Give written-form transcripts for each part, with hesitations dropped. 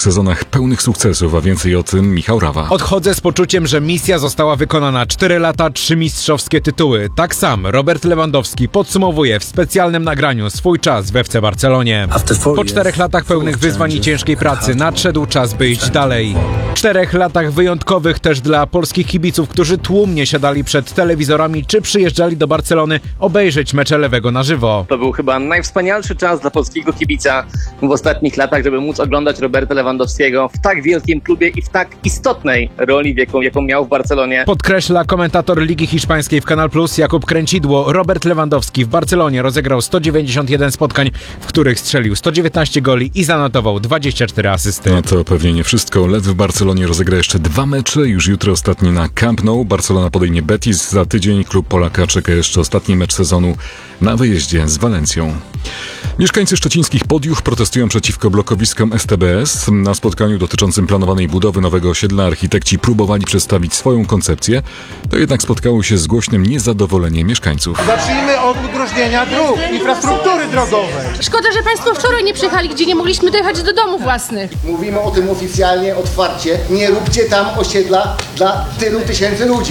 sezonach pełnych sukcesów, a więcej o tym Michał Rawa. Odchodzę z poczuciem, że misja została wykonana. 4 lata, 3 mistrzowskie tytuły. Tak sam Robert Lewandowski podsumowuje w specjalnym nagraniu swój czas we FC Barcelonie. Po 4 latach pełnych wyzwań i ciężkiej pracy nadszedł czas, by iść dalej. 4 latach wyjątkowych też dla polskich kibiców, którzy tłumnie siadali przed telewizorami czy przyjeżdżali do Barcelony obejrzeć mecze Lewego na żywo. To był chyba najwspanialszy czas dla polskiego kibica w ostatnich latach, żeby móc oglądać Roberta Lewandowskiego w tak wielkim klubie i w tak istotnej roli, jaką miał w Barcelonie. Podkreśla komentator Ligi Hiszpańskiej w Kanal Plus Jakub Kręcidło. Robert Lewandowski w Barcelonie rozegrał 191 spotkań, w których strzelił 119 goli i zanotował 24 asysty. No to pewnie nie wszystko. Lew w Barcelonie rozegra jeszcze 2 mecze. Już jutro ostatni na Camp Nou. Barcelona podejmie Betis. Za tydzień klub Polaka czeka jeszcze ostatni mecz sezonu na wyjeździe z Walencją. Mieszkańcy szczecińskich Podjuch protestują przeciwko blokowiskom STBS. Na spotkaniu dotyczącym planowanej budowy nowego osiedla architekci próbowali przedstawić swoją koncepcję. To jednak spotkało się z głośnym niezadowoleniem mieszkańców. Zacznijmy od udrożnienia dróg, infrastruktury drogowej. Szkoda, że Państwo wczoraj nie przyjechali, gdzie nie mogliśmy dojechać do domów własnych. Mówimy o tym oficjalnie, otwarcie. Nie róbcie tam osiedla dla tylu tysięcy ludzi.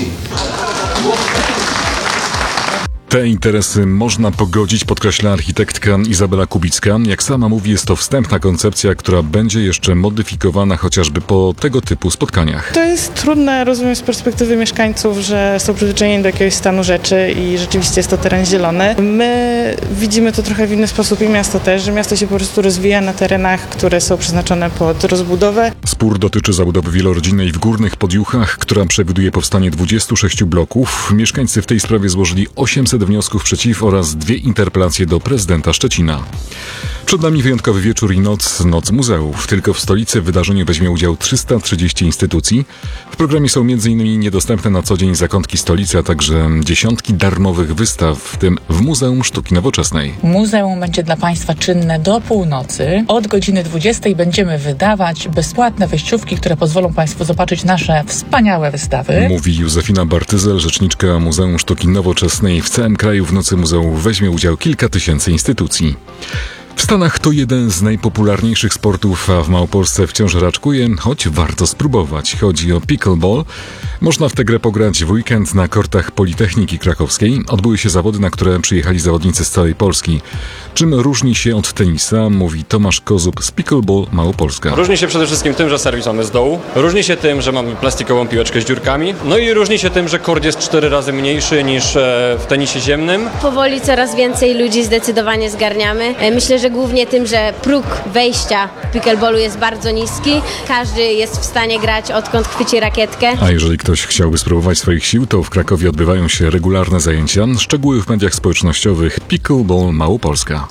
Te interesy można pogodzić, podkreśla architektka Izabela Kubicka. Jak sama mówi, jest to wstępna koncepcja, która będzie jeszcze modyfikowana chociażby po tego typu spotkaniach. To jest trudne, rozumiem, z perspektywy mieszkańców, że są przyzwyczajeni do jakiegoś stanu rzeczy i rzeczywiście jest to teren zielony. My widzimy to trochę w inny sposób i miasto też, że miasto się po prostu rozwija na terenach, które są przeznaczone pod rozbudowę. Spór dotyczy zabudowy wielorodzinnej w Górnych Podjuchach, która przewiduje powstanie 26 bloków. Mieszkańcy w tej sprawie złożyli 800 wniosków przeciw oraz 2 interpelacje do prezydenta Szczecina. Przed nami wyjątkowy wieczór i noc muzeów. Tylko w stolicy w wydarzeniu weźmie udział 330 instytucji. W programie są m.in. niedostępne na co dzień zakątki stolicy, a także dziesiątki darmowych wystaw, w tym w Muzeum Sztuki Nowoczesnej. Muzeum będzie dla Państwa czynne do północy. Od godziny 20 będziemy wydawać bezpłatne wejściówki, które pozwolą Państwu zobaczyć nasze wspaniałe wystawy. Mówi Józefina Bartyzel, rzeczniczka Muzeum Sztuki Nowoczesnej. W całym kraju w Nocy Muzeów weźmie udział kilka tysięcy instytucji. W Stanach to jeden z najpopularniejszych sportów, a w Małopolsce wciąż raczkuje, choć warto spróbować. Chodzi o pickleball. Można w tę grę pograć w weekend na kortach Politechniki Krakowskiej. Odbyły się zawody, na które przyjechali zawodnicy z całej Polski. Czym różni się od tenisa, mówi Tomasz Kozub z Pickleball Małopolska. Różni się przede wszystkim tym, że serwis mamy z dołu. Różni się tym, że mamy plastikową piłeczkę z dziurkami. No i różni się tym, że kort jest 4 razy mniejszy niż w tenisie ziemnym. Powoli coraz więcej ludzi zdecydowanie zgarniamy. Myślę, że głównie tym, że próg wejścia pickleballu jest bardzo niski. Każdy jest w stanie grać, odkąd chwyci rakietkę. A jeżeli ktoś chciałby spróbować swoich sił, to w Krakowie odbywają się regularne zajęcia. Szczegóły w mediach społecznościowych Pickleball Małopolska.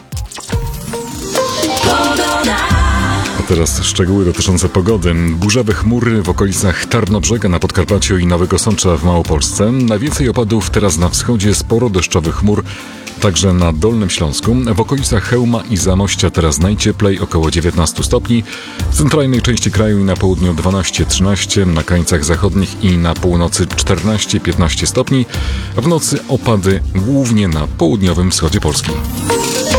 A teraz szczegóły dotyczące pogody. Burzowe chmury w okolicach Tarnobrzega na Podkarpaciu i Nowego Sącza w Małopolsce. Najwięcej opadów teraz na wschodzie, sporo deszczowych chmur. Także na Dolnym Śląsku. W okolicach Chełma i Zamościa teraz najcieplej, około 19 stopni. W centralnej części kraju i na południu 12-13, na krańcach zachodnich i na północy 14-15 stopni. W nocy opady głównie na południowym wschodzie Polski.